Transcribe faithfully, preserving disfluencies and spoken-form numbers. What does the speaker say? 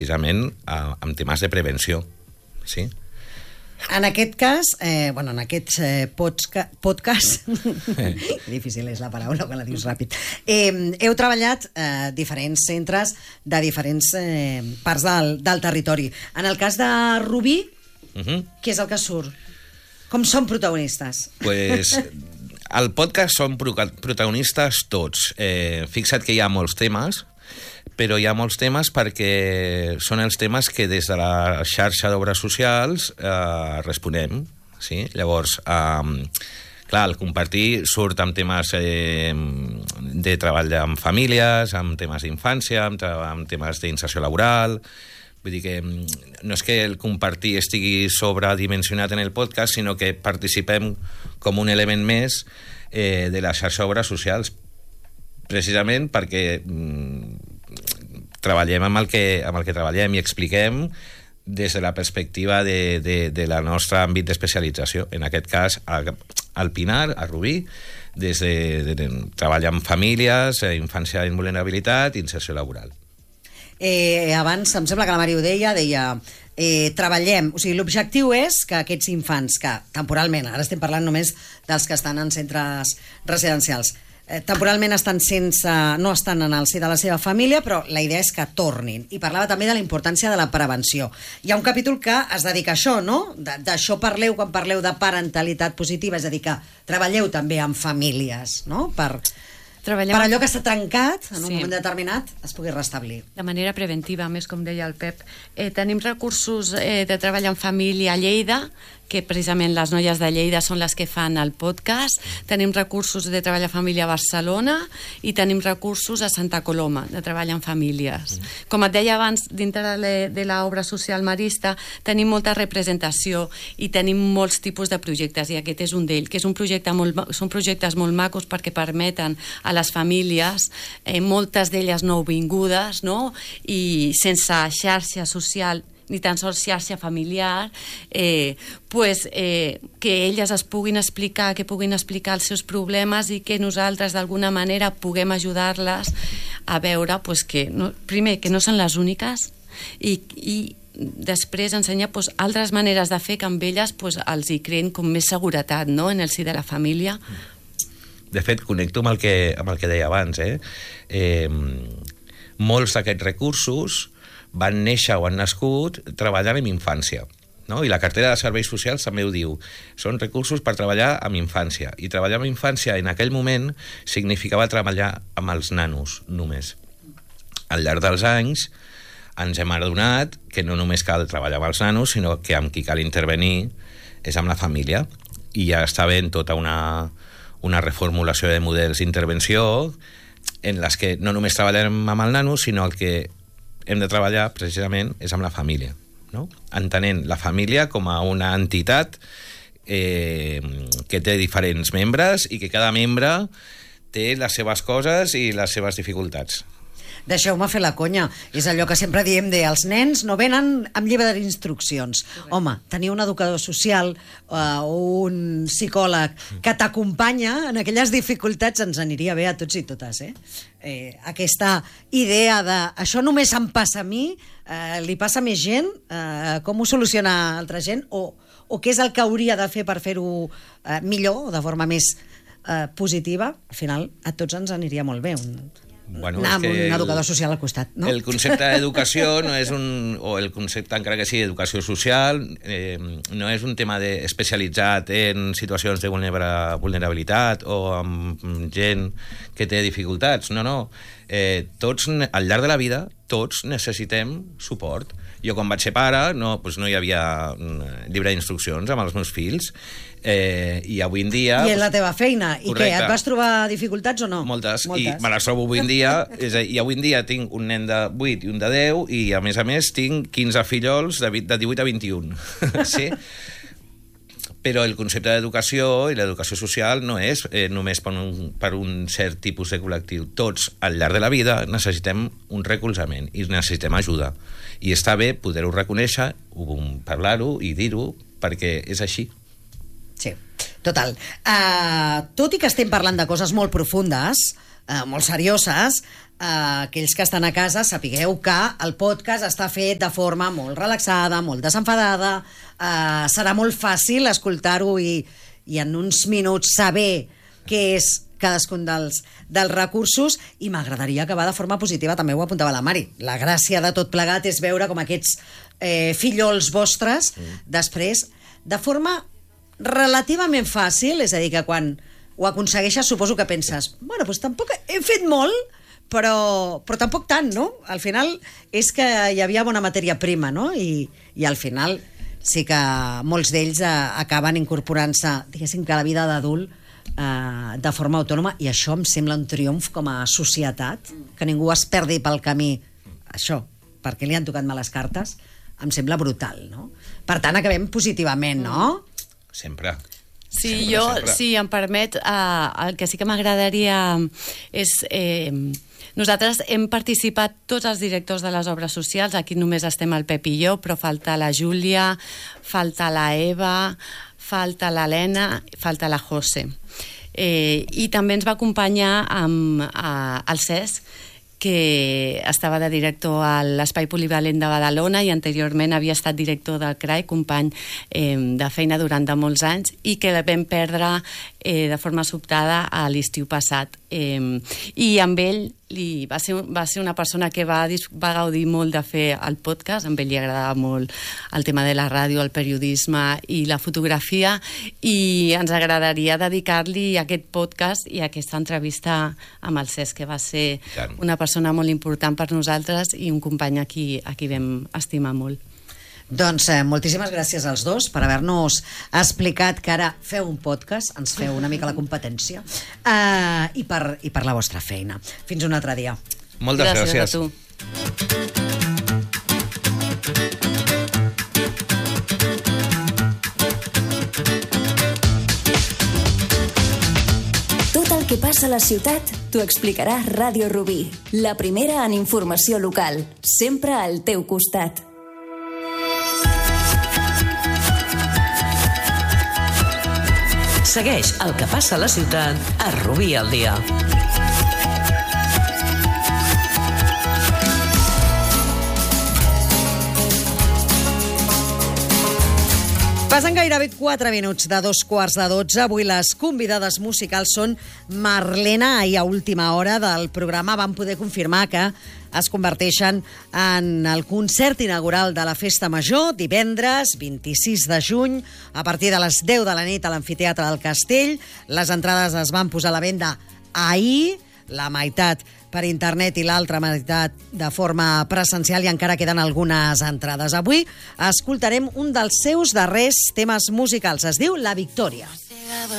precisament amb temes de prevenció, sí? En aquest cas, eh, bueno, en aquests eh, podca podcast, eh. difícil és la paraula quan la dius ràpid, eh, heu treballat eh, diferents centres de diferents eh, parts del, del territori. En el cas de Rubí, uh-huh. què és el que surt? Com són protagonistes? Pues, al podcast són protagonistes tots. Eh, fixa't que hi ha molts temes, però hi ha molts temes perquè són els temes que des de la xarxa d'obres socials eh, responem. Sí? Llavors, eh, clar, el compartir surt amb temes eh, de treball amb famílies, amb temes d'infància, amb, amb temes d'inserció laboral. Vull dir que no és que el compartir estigui sobredimensionat en el podcast, sinó que participem com un element més eh, de la xarxa d'obres socials, precisament perquè mm, treballem amb el, que, amb el que treballem i expliquem des de la perspectiva de, de, de la nostra àmbit d'especialització. En aquest cas, al Pinar, a Rubí, des de, de, de treball amb famílies, infància en vulnerabilitat i inserció laboral. Eh, abans, em sembla que la Mari ho deia, deia eh, treballem, o sigui, l'objectiu és que aquests infants, que temporalment, ara estem parlant només dels que estan en centres residencials, eh, temporalment estan sense, no estan en el si de la seva família, però la idea és que tornin. I parlava també de la importància de la prevenció. Hi ha un capítol que es dedica a això, no? D'això parleu quan parleu de parentalitat positiva, és a dir, que treballeu també amb famílies, no? Per... Treballem... per allò que està trencat, en un sí. moment determinat, es pugui restablir. De manera preventiva, més com deia el Pep. Eh, tenim recursos eh, de treball en família a Lleida, que precisament les noies de Lleida són les que fan el podcast. Tenim recursos de treball en família a Barcelona i tenim recursos a Santa Coloma, de treball en famílies. Mm. Com et deia abans, dintre de l'obra social marista, tenim molta representació i tenim molts tipus de projectes, i aquest és un d'ells, que és un projecte molt, són projectes molt macos perquè permeten a les famílies, eh, moltes d'elles nouvingudes, no? I sense xarxa social ni tan sols xarxa familiar, eh, pues, eh, que elles es puguin explicar, que puguin explicar els seus problemes i que nosaltres d'alguna manera puguem ajudar-les a veure pues, que, no, primer, que no són les úniques i, i després ensenyar pues, altres maneres de fer que amb elles pues, els hi creen com més seguretat, no?, en el si de la família. De fet, connecto amb el que, amb el que deia abans. Eh? Eh, molts d'aquests recursos van néixer o han nascut treballant en infància, no? I la cartera de serveis socials també ho diu. Són recursos per treballar amb infància. I treballar amb infància en aquell moment significava treballar amb els nanos, només. Al llarg dels anys ens hem adonat que no només cal treballar amb els nanos, sinó que amb qui cal intervenir és amb la família. I ja està ben tota una, una reformulació de models d'intervenció en les que no només treballem amb el nano, sinó el que hem de treballar precisament és amb la família, no? Entenent la família com a una entitat eh, que té diferents membres i que cada membre té les seves coses i les seves dificultats. Deixeu-me fer la conya. És allò que sempre diem de els nens no venen amb llibre d'instruccions. Home, tenir un educador social o uh, un psicòleg que t'acompanya en aquelles dificultats ens aniria bé a tots i totes, eh? Eh, aquesta idea de això només em passa a mi, eh, li passa a més gent, eh, com ho soluciona altra gent, o, o què és el que hauria de fer per fer-ho eh, millor, de forma més eh, positiva, al final a tots ens aniria molt bé un... Bueno, anar amb un educador social al costat, no? El concepte d'educació no és un... o el concepte, encara que sigui educació social, eh, no és un tema de, especialitzat en situacions de vulnerabilitat o amb gent que té dificultats. No, no. Eh, tots, al llarg de la vida, tots necessitem suport. Jo, quan vaig ser pare, no, doncs no hi havia llibre d'instruccions amb els meus fills, eh, i avui en dia... I en la teva feina. I correcte. Què, et vas trobar dificultats o no? Moltes, Moltes. i me les trobo avui en dia, és a dir, i avui en dia tinc un nen de vuit i un de deu, i a més a més tinc quinze fillols de, de divuit a vint-i-un. Sí? Però el concepte d'educació i l'educació social no és eh, només per un, per un cert tipus de col·lectiu. Tots, al llarg de la vida, necessitem un recolzament i necessitem ajuda. I està bé poder-ho reconèixer, parlar-ho i dir-ho, perquè és així. Sí, total. Uh, tot i que estem parlant de coses molt profundes, eh, molt serioses, eh, aquells que estan a casa, sapigueu que el podcast està fet de forma molt relaxada, molt desenfadada, eh, serà molt fàcil escoltar-ho i, i en uns minuts saber què és cadascun dels, dels recursos, i m'agradaria acabar de forma positiva, també ho apuntava la Mari. La gràcia de tot plegat és veure com aquests eh, fillols vostres, mm. després, de forma relativament fàcil, és a dir, que quan ho aconsegueixes suposo que penses, bueno, doncs tampoc he fet molt, però, però tampoc tant, no? Al final és que hi havia bona matèria prima, no? I, i al final sí que molts d'ells eh, acaben incorporant-se, diguéssim, que a la vida d'adult Uh, de forma autònoma, i això em sembla un triomf com a societat, que ningú es perdi pel camí, això, perquè li han tocat males cartes, em sembla brutal, no? Per tant, acabem positivament, no? Sempre. Sí, sempre, jo, sempre. si em permet, uh, el que sí que m'agradaria és... Eh, nosaltres hem participat tots els directors de les obres socials, aquí només estem el Pep i jo, però falta la Júlia, falta la Eva, falta l'Helena, falta la José. Eh, I també ens va acompanyar amb, a, el Cesc, que estava de director a l'Espai Polivalent de Badalona i anteriorment havia estat director del C R A I, company eh, de feina durant de molts anys, i que vam perdre eh, de forma sobtada a l'estiu passat. Eh, I amb ell li, va, ser, va ser una persona que va, va gaudir molt de fer el podcast, amb ell li agradava molt el tema de la ràdio, el periodisme i la fotografia, i ens agradaria dedicar-li aquest podcast i aquesta entrevista amb el Cesc, que va ser una persona molt important per nosaltres i un company a qui, a qui vam estimar molt. Doncs eh, moltíssimes gràcies als dos per haver-nos explicat que ara feu un podcast, ens feu una mica la competència, eh, i, per, i per la vostra feina. Fins un altre dia. Moltes gràcies. Gràcies a tu. Tot el que passa a la ciutat t'ho explicarà Ràdio Rubí, la primera en informació local, sempre al teu costat. Segueix el que passa a la ciutat a Rubí al dia. Passen gairebé quatre minuts de dos quarts de dotze. Avui les convidades musicals són Marlena, i a última hora del programa van poder confirmar que es converteixen en el concert inaugural de la Festa Major, divendres vint-i-sis de juny, a partir de les deu de la nit a l'Amfiteatre del Castell. Les entrades es van posar a la venda ahir, la meitat per internet i l'altra meitat de forma presencial, i encara queden algunes entrades. Avui escoltarem un dels seus darrers temes musicals. Es diu La Victòria.